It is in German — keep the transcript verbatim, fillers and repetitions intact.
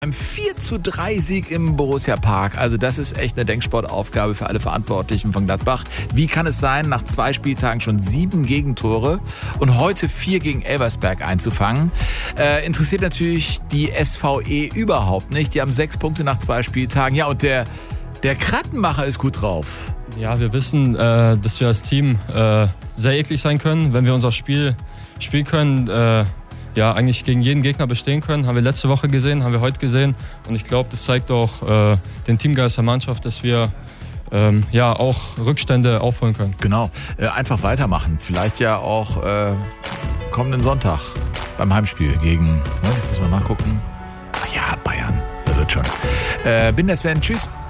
Ein vier zu drei Sieg im Borussia Park. Also das ist echt eine Denksportaufgabe für alle Verantwortlichen von Gladbach. Wie kann es sein, nach zwei Spieltagen schon sieben Gegentore und heute vier gegen Elversberg einzufangen? Äh, interessiert natürlich die S V E überhaupt nicht. Die haben sechs Punkte nach zwei Spieltagen. Ja, und der, der Krattenmacher ist gut drauf. Ja, wir wissen, äh, dass wir als Team äh, sehr eklig sein können, wenn wir unser Spiel spielen können. Äh, ja, eigentlich gegen jeden Gegner bestehen können. Haben wir letzte Woche gesehen, haben wir heute gesehen. Und ich glaube, das zeigt auch äh, den Teamgeist der Mannschaft, dass wir ähm, ja auch Rückstände aufholen können. Genau, äh, einfach weitermachen. Vielleicht ja auch äh, kommenden Sonntag beim Heimspiel gegen, ne, muss man nachgucken. Ach ja, Bayern, da wird schon. Äh, bin der Sven, tschüss.